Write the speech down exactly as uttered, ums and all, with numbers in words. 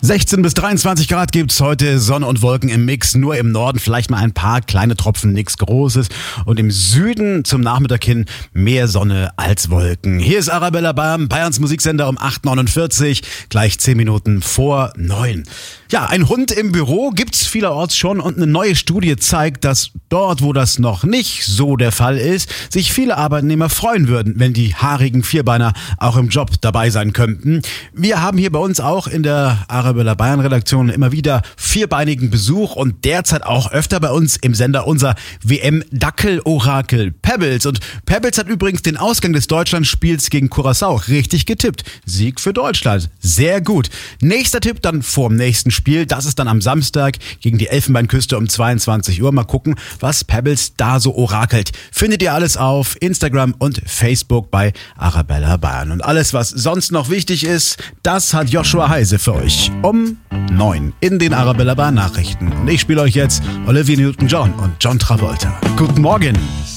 sechzehn bis dreiundzwanzig Grad gibt's heute, Sonne und Wolken im Mix, nur im Norden vielleicht mal ein paar kleine Tropfen, nichts Großes. Und im Süden zum Nachmittag hin mehr Sonne als Wolken. Hier ist Arabella Bayern, Bayerns Musiksender um acht Uhr neunundvierzig, gleich zehn Minuten vor neun. Ja, ein Hund im Büro gibt's vielerorts schon und eine neue Studie zeigt, dass dort, wo das noch nicht so der Fall ist, sich viele Arbeitnehmer freuen würden, wenn die haarigen Vierbeiner auch im Job dabei sein könnten. Wir haben hier bei uns auch in der Arabella Bayern Redaktion immer wieder vierbeinigen Besuch und derzeit auch öfter bei uns im Sender unser W M-Dackel-Orakel Pebbles. Und Pebbles hat übrigens den Ausgang des Deutschlandspiels gegen Curaçao richtig getippt. Sieg für Deutschland. Sehr gut. Nächster Tipp dann vorm nächsten Spiel. Das ist dann am Samstag gegen die Elfenbeinküste um zweiundzwanzig Uhr. Mal gucken, was Pebbles da so orakelt. Findet ihr alles auf Instagram und Facebook bei Arabella Bayern. Und alles, was sonst noch wichtig ist, das hat Joshua Heise für euch um neun in den Arabella Bayern Nachrichten. Und ich spiele euch jetzt Olivia Newton-John und John Travolta. Guten Morgen.